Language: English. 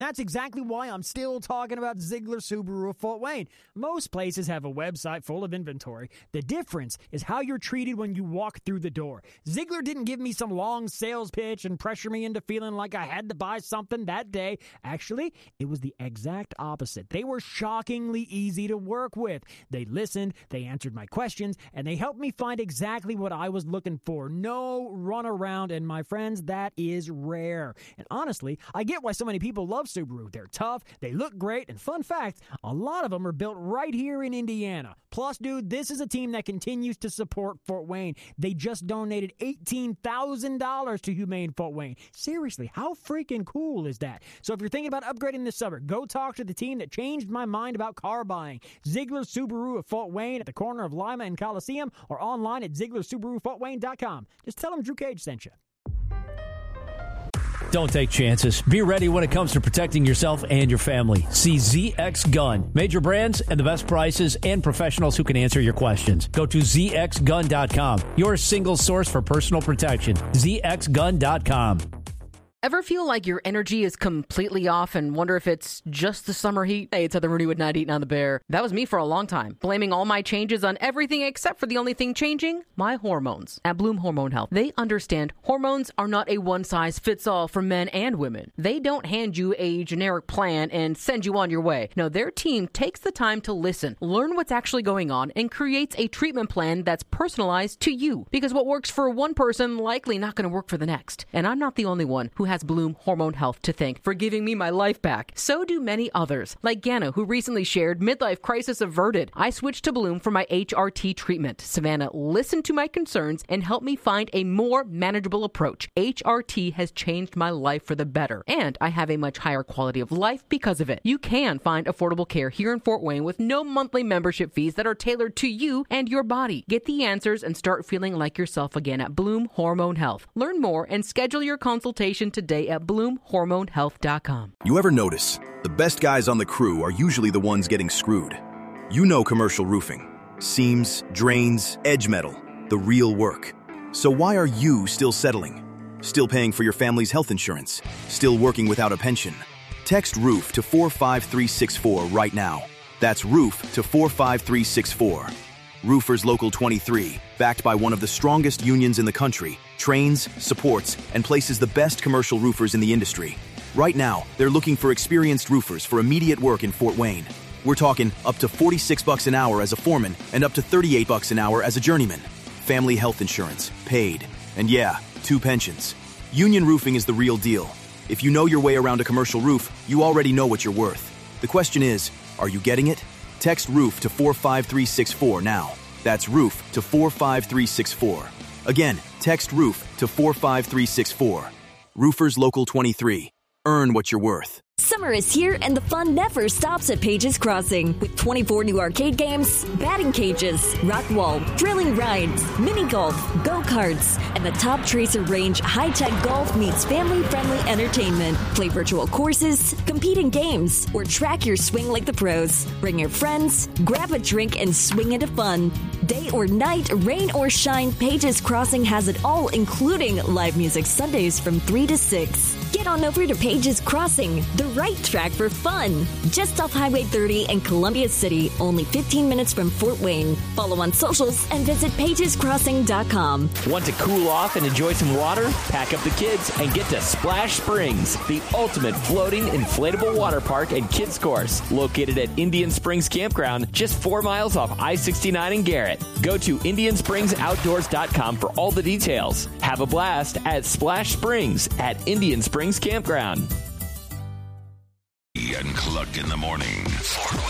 That's exactly why I'm still talking about Ziegler Subaru of Fort Wayne. Most places have a website full of inventory. The difference is how you're treated when you walk through the door. Ziegler didn't give me some long sales pitch and pressure me into feeling like I had to buy something that day. Actually, it was the exact opposite. They were shockingly easy to work with. They listened, they answered my questions, and they helped me find exactly what I was looking for. No runaround, and my friends, that is rare. And honestly, I get why so many people love Subaru. They're tough, they look great, and fun fact, a lot of them are built right here in Indiana. Plus, dude, this is a team that continues to support Fort Wayne. They just donated $18,000 to Humane Fort Wayne. Seriously, how freaking cool is that? So if you're thinking about upgrading this summer, go talk to the team that changed my mind about car buying. Ziegler Subaru of Fort Wayne at the corner of Lima and Coliseum, or online at ZieglerSubaruFortWayne.com. Just tell them Drew Cage sent you. Don't take chances. Be ready when it comes to protecting yourself and your family. See ZX Gun. Major brands and the best prices and professionals who can answer your questions. Go to ZXGun.com. Your single source for personal protection. ZXGun.com. Ever feel like your energy is completely off and wonder if it's just the summer heat? Hey, it's Heather Rooney with Not Eating on the Bear. That was me for a long time, blaming all my changes on everything except for the only thing changing, my hormones. At Bloom Hormone Health, they understand hormones are not a one-size-fits-all for men and women. They don't hand you a generic plan and send you on your way. No, their team takes the time to listen, learn what's actually going on, and creates a treatment plan that's personalized to you. Because what works for one person likely not going to work for the next. And I'm not the only one who has Bloom Hormone Health to thank for giving me my life back. So do many others, like Ganna, who recently shared midlife crisis averted. I switched to Bloom for my HRT treatment. Savannah listened to my concerns and helped me find a more manageable approach. HRT has changed my life for the better, and I have a much higher quality of life because of it. You can find affordable care here in Fort Wayne with no monthly membership fees that are tailored to you and your body. Get the answers and start feeling like yourself again at Bloom Hormone Health. Learn more and schedule your consultation today at BloomHormoneHealth.com. You ever notice the best guys on the crew are usually the ones getting screwed? You know commercial roofing. Seams, drains, edge metal. The real work. So why are you still settling? Still paying for your family's health insurance? Still working without a pension? Text ROOF to 45364 right now. That's ROOF to 45364. Roofers Local 23, backed by one of the strongest unions in the country, trains, supports, and places the best commercial roofers in the industry. Right now, they're looking for experienced roofers for immediate work in Fort Wayne. We're talking up to $46 an hour as a foreman and up to $38 an hour as a journeyman. Family health insurance, paid. And yeah, 2 pensions. Union Roofing is the real deal. If you know your way around a commercial roof, you already know what you're worth. The question is, are you getting it? Text ROOF to 45364 now. That's ROOF to 45364. Again, text ROOF to 45364. Roofers Local 23. Earn what you're worth. Summer is here and the fun never stops at Pages Crossing. With 24 new arcade games, batting cages, rock wall, thrilling rides, mini golf, go-karts, and the Top Tracer range high-tech golf meets family-friendly entertainment. Play virtual courses, compete in games, or track your swing like the pros. Bring your friends, grab a drink, and swing into fun. Day or night, rain or shine, Pages Crossing has it all, including live music Sundays from 3 to 6. Get on over to Pages Crossing, the right track for fun. Just off Highway 30 in Columbia City, only 15 minutes from Fort Wayne. Follow on socials and visit pagescrossing.com. Want to cool off and enjoy some water? Pack up the kids and get to Splash Springs, the ultimate floating inflatable water park and kids course, located at Indian Springs Campground, just 4 miles off I-69 in Garrett. Go to IndianspringsOutdoors.com for all the details. Have a blast at Splash Springs at Indian Springs Campground. And Cluck in the morning. Fort